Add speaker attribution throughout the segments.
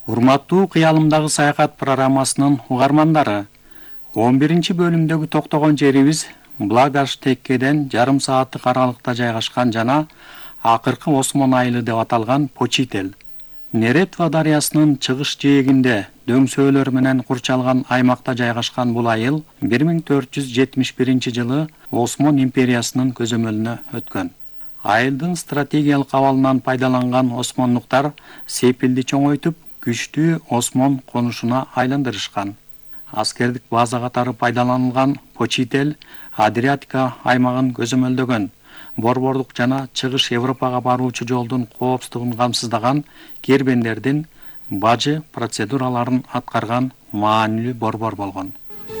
Speaker 1: Урматтуу кыялымдагы саякат программасынын угармандары, 11-бөлүмдөгү токтогон жерибиз Благаш-Теккеден жарым сааттык аралыкта жайгашкан жана акыркы Осмон айылы деп аталган Почител. Неретва дарыясынын чыгыш жээгинде дөңсөөлөр менен курчалган аймакта жайгашкан бул айыл 1471-жылы Осмон империясынын көзөмөлүнө өткөн. Айылдын стратегиялык абалынан пайдаланган осмондуктар Сепилди чоңойтуп, күчтүү Осмон конушуна айландырышкан. Аскердик база катары пайдаланылган Почител Адриатика аймагын көзөмөлдөгөн, борбордук жана чыгыш Европага баруучу жолдун коопсуздугун камсыздаган кербендердин бажы процедураларын аткарган маанилүү борбор болгон.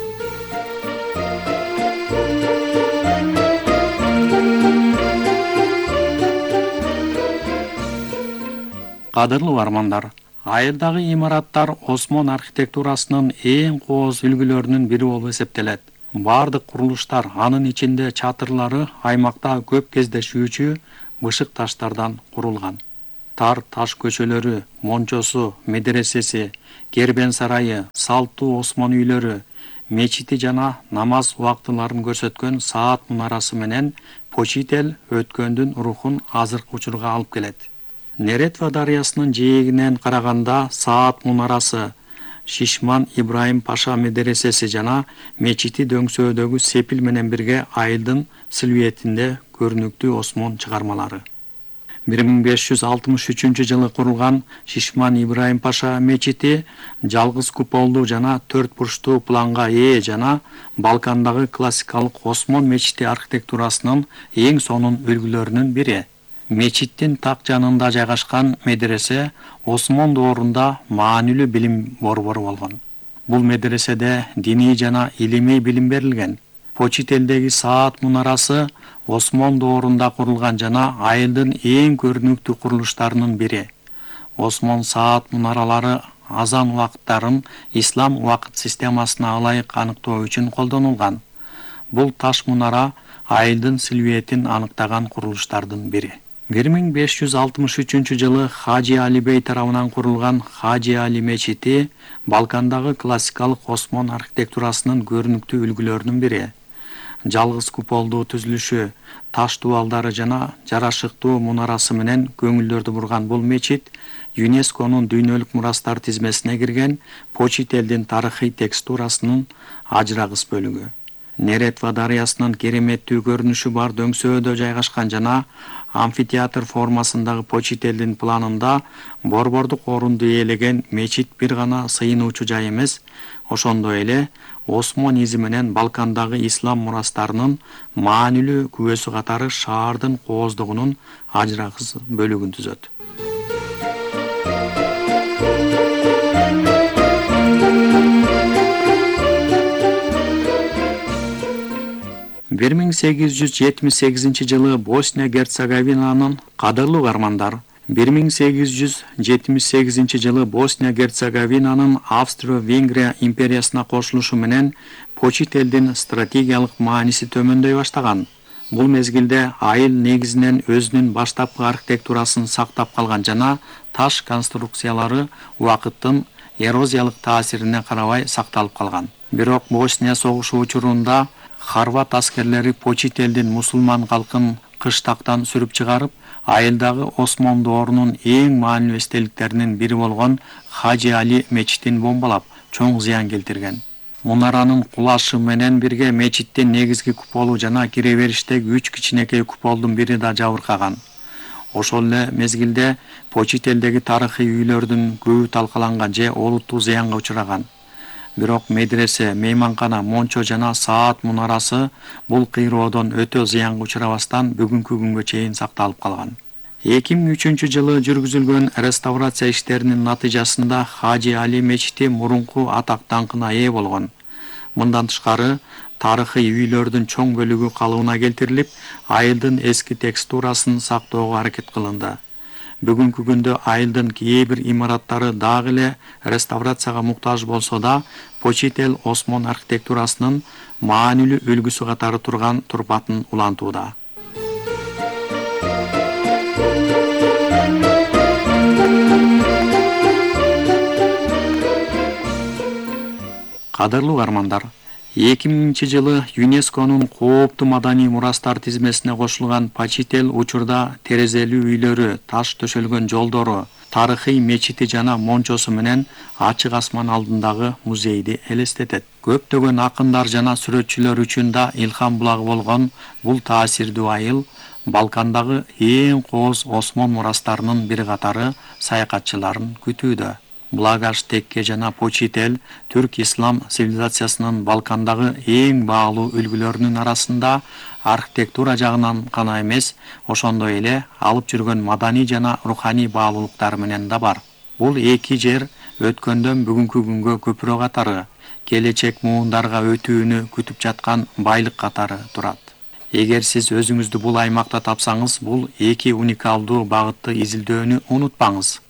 Speaker 1: Кадырлуу бармандар, айылдагы имараттар Осмон архитектурасынын эң кооз үлгүлөрүнүн бири болуп эсептелет. Бардык курулуштар, анын ичинде чатырлары аймакта көп кездешүүчү бышык таштардан курулган. Тар таш көчөлөрү, мончосу, медресеси, кербен сарайы, салттуу Осмон үйлөрү, мечити жана намаз убактыларын көрсөткөн саат мунарасы менен Почител өткөндүн рухун азыркы учурга алып келет. Неретва дарыясынын жээгинен караганда саат мунарасы, Шишман Ибраим Паша медресеси жана мечити дөңсөөдөгү Сепил менен бирге айылдын силуэтинде көрүнүктүү Осмон чыгармалары. 1563-жылы курулган Шишман Ибраим Паша мечити жалгыз куполдуу жана 4 бурчтуу планга ээ жана Балкандагы классикалык Осмон мечити архитектурасынын эң сонун үлгүлөрүнүн бири. Мечиттин так жанында жайгашкан медресе Осмон доорунда маанилүү билим борбору болгон. Бул медреседе диний жана илимий билим берилген. Почителдеги саат мунарасы Осмон доорунда курулган жана айылдын эң көрүнүктүү курулуштарынын бири. Осмон саат мунаралары азан убакыттарын ислам убакыт системасына ылайык аныктоо үчүн колдонулган. Бул таш мунара айылдын силуэтин аныктаган курулуштардын бири. 1563-жылы Хаджи Али бей тарабынан курулган Хаджи Али мечити Балкандагы классикалык Осмон архитектурасынын көрүнүктүү үлгүлөрүнүн бири. Жалгыз куполдуу түзүлүшү, таш дубалдары жана жарашыктуу мунарасы менен көңүлдөрдү бурган бул мечит ЮНЕСКОнун дүйнөлүк мурастар тизмесине кирген Почителдин тарыхый текстурасынын ажырагыс бөлүгү. Неретва дарыясынын кереметтүү көрүнүшү бар дөңсөөдө жайгашкан жана амфитеатр формасындагы Почителдин планында борбордук орунду ээлеген мечит бир гана сыйынуучу жай эмес, ошондой эле Осмон изи менен Балкандагы ислам мурастарынын маанилүү күбөсү катары шаардын кооздугунун ажырагыс бөлүгүн түзөт. 1878-жылы Босния-Герцеговинанын кадырлуу гармандар, 1878-жылы Босния-Герцеговинанын Австро-Венгрия империясына кошулушу менен Почителдин стратегиялык мааниси төмөндөй баштаган. Бул мезгилде айыл негизинен өзүнүн баштапкы архитектурасын сактап калган жана таш конструкциялары убакыттын эрозиялык таасирине карабай сакталып калган. Бирок Босния согушу учурунда хорват аскерлери Почителдин мусулман калкын кыштактан сүрүп чыгарып, айылдагы Осмон доорунун эң маанилүү эстеликтеринин бири болгон Хаджи Али мечитин бомбалап, чоң зыян келтирген. Мунаранын кулашы менен бирге мечиттин негизги куполу жана кире бериштеги 3 кичинекей куполдун бири да жабыркаган. Ошол эле мезгилде Почителдеги тарыхый үйлөрдүн көбү талкаланган же олуттуу зыянга учураган. Бирок медресе, мейманкана, мончо жана саат мунарасы бул кыйроодон өтө зыянга учурабастан бүгүнкү күнгө чейин сакталып калган. 2003-жылы жүргүзүлгөн реставрация иштеринин натыйжасында Хаджи Али мечити мурунку атак даңкына ээ болгон. Мындан тышкары тарыхый үйлөрдүн чоң бөлүгү калыбына келтирилип, айылдын эски текстурасын сактоого аракет кылынды. Бүгүнкү күндө айылдын кээ бир имараттары дагы эле реставрацияга муктаж болсо да, Почител Осмон архитектурасынын маанилүү үлгүсү катары турган турпатын улантууда. Кадырлуу угармандар, 2000-жылы ЮНЕСКОнун кооптуу маданий мурастар тизмесине кошулган Почител учурда терезелүү үйлөрү, таш төшөлгөн жолдору, тарыхый мечити жана мончосу менен ачык асман алдындагы музейди элестетет. Көптөгөн акындар жана сүрөтчүлөр үчүн да илхам булагы болгон бул таасирдүү айыл Балкандагы эң кооз осмон мурастарынын бир катары саякатчыларын күтүүдө. Благаш Текке жана Почител түрк ислам цивилизациясынын Балкандагы эң баалуу үлгүлөрүнүн арасында архитектура жагынан гана эмес, ошондой эле алып жүргөн маданий жана руханий баалуулуктары менен да бар. Бул эки жер өткөндөн бүгүнкү күнгө көпүрө катары, келечек муундарга өтүүнү күтүп жаткан байлык катары турат. Эгер сиз өзүңүздү бул аймакта тапсаңыз, бул эки уникалдуу багытты изилдөөнү унутпаңыз.